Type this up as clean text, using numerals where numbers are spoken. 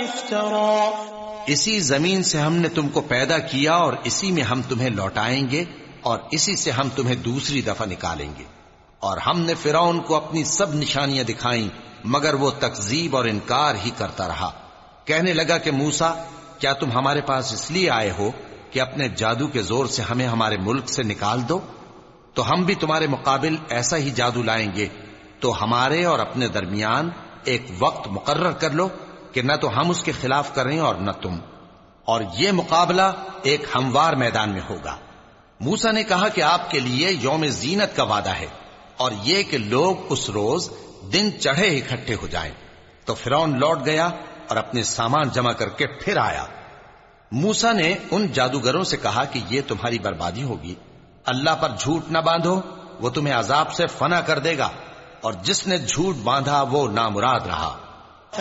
افترى। इसी जमीन से हमने तुमको पैदा किया और इसी में हम तुम्हें लौटाएंगे और इसी से हम तुम्हें दूसरी दफा निकालेंगे। और हमने फिरौन को अपनी सब निशानियां दिखाई, मगर वो तकजीब और इनकार ही करता रहा। कहने लगा कि मूसा, क्या तुम हमारे पास इसलिए आए हो कि अपने जादू के जोर से हमें हमारे मुल्क से निकाल दो? तो हम भी तुम्हारे मुकाबिल ऐसा ही जादू लाएंगे। तो हमारे और अपने दरमियान एक वक्त मुकर्रर कर लो कि न तो हम उसके खिलाफ करें और न तुम, और ये मुकाबला एक हमवार मैदान में होगा। मूसा ने कहा कि आपके लिए यौम जीनत का वादा है और ये कि लोग उस रोज दिन चढ़े इकट्ठे हो जाएं। तो फिरौन लौट गया और अपने सामान जमा करके फिर आया। मूसा ने उन जादूगरों से कहा कि ये तुम्हारी बर्बादी होगी। अल्लाह पर झूठ न बांधो, वो तुम्हें अजाब से फना कर देगा, और जिसने झूठ बांधा वो नामुराद रहा।